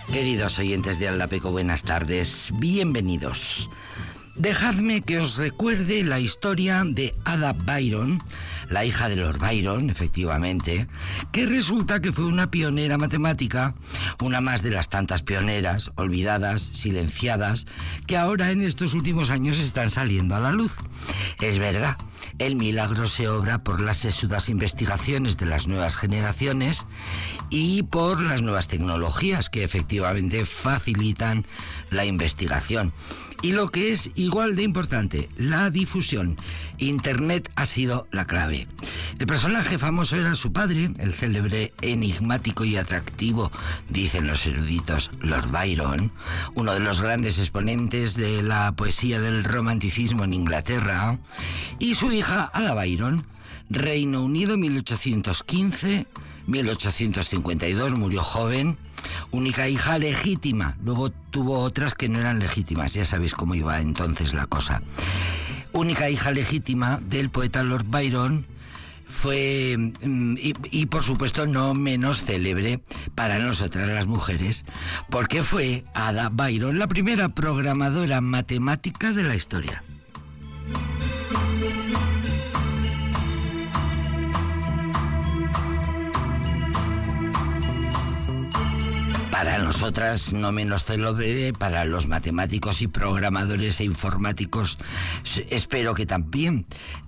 Queridos oyentes de Aldapeco, buenas tardes, bienvenidos. Dejadme que os recuerde la historia de Ada Byron, la hija de Lord Byron, efectivamente, que resulta que fue una pionera matemática, una más de las tantas pioneras, olvidadas, silenciadas, que ahora en estos últimos años están saliendo a la luz. Es verdad, el milagro se obra por las sesudas investigaciones de las nuevas generaciones y por las nuevas tecnologías que efectivamente facilitan la investigación. Y lo que es igual de importante, la difusión. Internet ha sido la clave. El personaje famoso era su padre, el célebre, enigmático y atractivo, dicen los eruditos, Lord Byron, uno de los grandes exponentes de la poesía del romanticismo en Inglaterra, y su hija Ada Byron, Reino Unido 1815-1852, murió joven, única hija legítima. Luego tuvo otras que no eran legítimas, ya sabéis cómo iba entonces la cosa. Única hija legítima del poeta Lord Byron, fue, y por supuesto no menos célebre para nosotras las mujeres, porque fue Ada Byron la primera programadora matemática de la historia. Para nosotras, no menos célebre, para los matemáticos y programadores e informáticos, espero que también.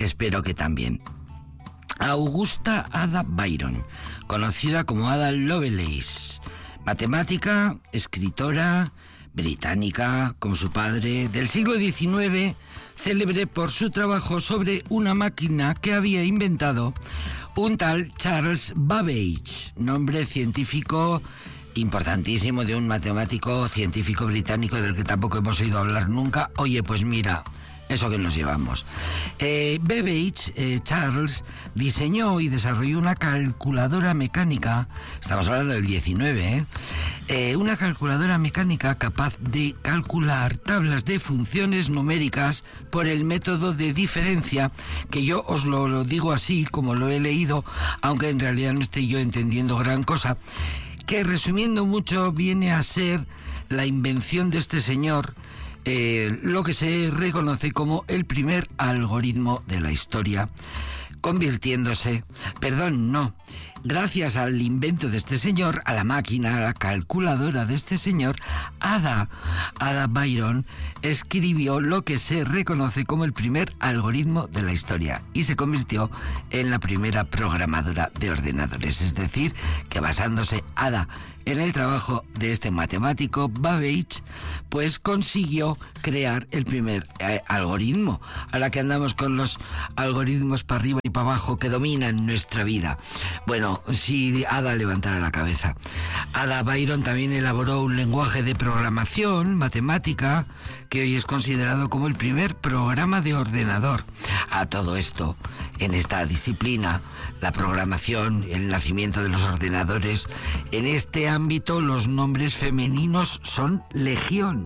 Augusta Ada Byron, conocida como Ada Lovelace, matemática, escritora, británica, como su padre, del siglo XIX, célebre por su trabajo sobre una máquina que había inventado un tal Charles Babbage, nombre científico importantísimo de un matemático científico británico del que tampoco hemos oído hablar nunca. Oye, pues mira, eso que nos llevamos. Babbage, Charles, diseñó y desarrolló una calculadora mecánica, estamos hablando del 19, una calculadora mecánica capaz de calcular tablas de funciones numéricas por el método de diferencia, que yo os lo digo así como lo he leído, aunque en realidad no estoy yo entendiendo gran cosa, que resumiendo mucho viene a ser la invención de este señor, lo que se reconoce como el primer algoritmo de la historia, gracias al invento de este señor, a la máquina, a la calculadora de este señor, Ada Byron escribió lo que se reconoce como el primer algoritmo de la historia y se convirtió en la primera programadora de ordenadores. Es decir, que basándose Ada en el trabajo de este matemático, Babbage, pues consiguió crear el primer algoritmo. Ahora que andamos con los algoritmos para arriba y para abajo que dominan nuestra vida. Bueno, si Ada levantara la cabeza. Ada Byron también elaboró un lenguaje de programación matemática que hoy es considerado como el primer programa de ordenador. A todo esto, en esta disciplina, la programación, el nacimiento de los ordenadores, en este ámbito los nombres femeninos son legión.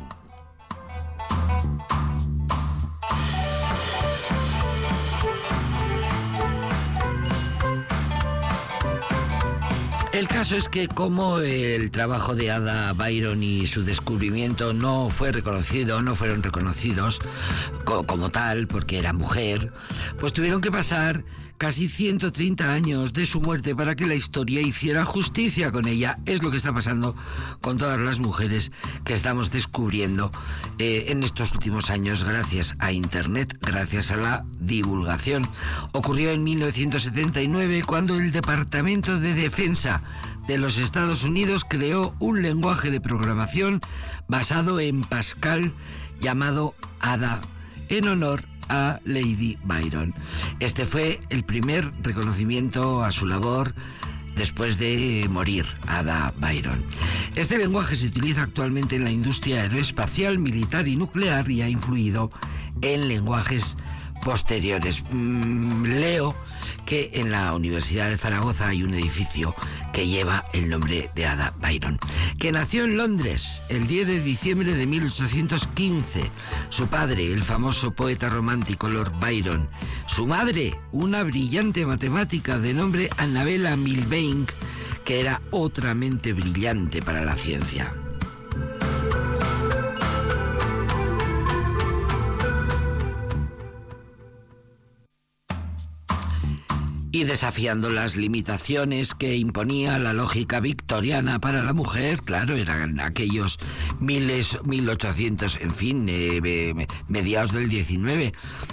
El caso es que como el trabajo de Ada Byron y su descubrimiento no fueron reconocidos como tal, porque era mujer, pues tuvieron que pasar casi 130 años de su muerte para que la historia hiciera justicia con ella. Es lo que está pasando con todas las mujeres que estamos descubriendo en estos últimos años gracias a Internet, gracias a la divulgación. Ocurrió en 1979 cuando el Departamento de Defensa de los Estados Unidos creó un lenguaje de programación basado en Pascal llamado Ada, en honor a Lady Byron. Este fue el primer reconocimiento a su labor después de morir Ada Byron. Este lenguaje se utiliza actualmente en la industria aeroespacial, militar y nuclear y ha influido en lenguajes posteriores. Leo que en la Universidad de Zaragoza hay un edificio que lleva el nombre de Ada Byron, que nació en Londres el 10 de diciembre de 1815. Su padre, el famoso poeta romántico Lord Byron. Su madre, una brillante matemática de nombre Annabella Milbank, que era otra mente brillante para la ciencia. y desafiando las limitaciones que imponía la lógica victoriana para la mujer. Claro, eran aquellos 1800, en fin, mediados del 19.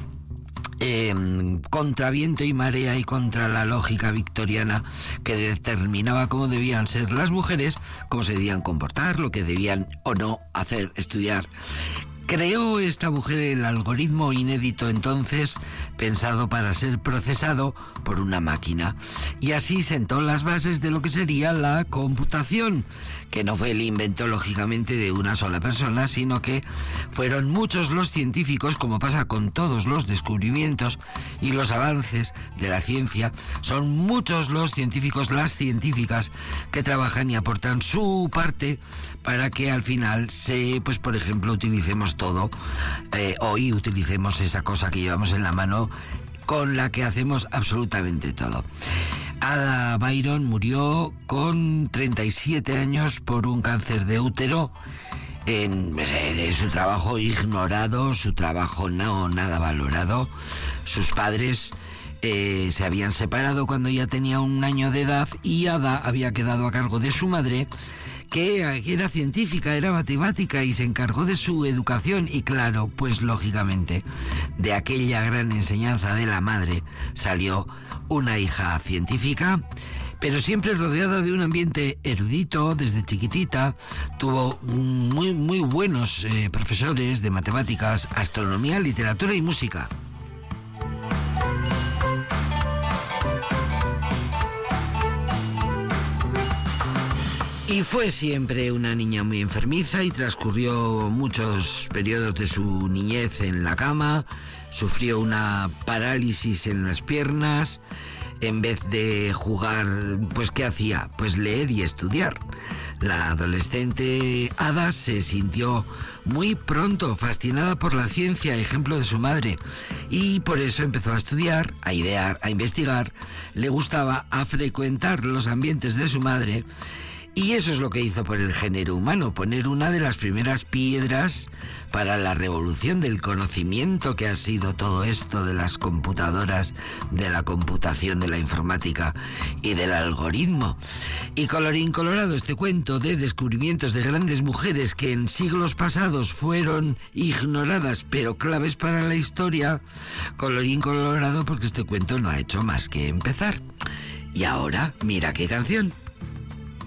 Contra viento y marea y contra la lógica victoriana que determinaba cómo debían ser las mujeres, cómo se debían comportar, lo que debían o no hacer, estudiar. Creó esta mujer el algoritmo inédito entonces, pensado para ser procesado por una máquina. Y así sentó las bases de lo que sería la computación, que no fue el invento, lógicamente, de una sola persona, sino que fueron muchos los científicos, como pasa con todos los descubrimientos y los avances de la ciencia, son muchos los científicos, las científicas, que trabajan y aportan su parte para que al final pues por ejemplo, utilicemos hoy utilicemos esa cosa que llevamos en la mano, con la que hacemos absolutamente todo. Ada Byron murió con 37 años por un cáncer de útero, de su trabajo ignorado, su trabajo no nada valorado. Sus padres se habían separado cuando ella tenía 1 año de edad y Ada había quedado a cargo de su madre, que era científica, era matemática y se encargó de su educación. Y claro, pues lógicamente, de aquella gran enseñanza de la madre salió una hija científica, pero siempre rodeada de un ambiente erudito. Desde chiquitita tuvo muy buenos profesores de matemáticas, astronomía, literatura y música. Y fue siempre una niña muy enfermiza y transcurrió muchos periodos de su niñez en la cama. Sufrió una parálisis en las piernas. En vez de jugar, pues ¿qué hacía? Pues leer y estudiar. La adolescente Ada se sintió muy pronto fascinada por la ciencia, ejemplo de su madre, y por eso empezó a estudiar, a idear, a investigar. Le gustaba a frecuentar los ambientes de su madre. Y eso es lo que hizo por el género humano, poner una de las primeras piedras para la revolución del conocimiento que ha sido todo esto de las computadoras, de la computación, de la informática y del algoritmo. Y colorín colorado, este cuento de descubrimientos de grandes mujeres que en siglos pasados fueron ignoradas pero claves para la historia, colorín colorado, porque este cuento no ha hecho más que empezar. Y ahora, mira qué canción.